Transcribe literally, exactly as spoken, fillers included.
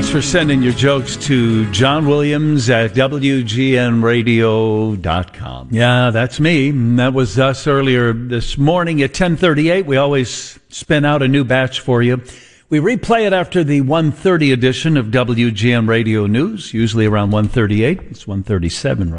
Thanks for sending your jokes to John Williams at W G N radio dot com. Yeah, that's me. That was us earlier this morning at ten thirty-eight. We always spin out a new batch for you. We replay it after the one thirty edition of W G N Radio News, usually around one thirty-eight. It's one thirty-seven right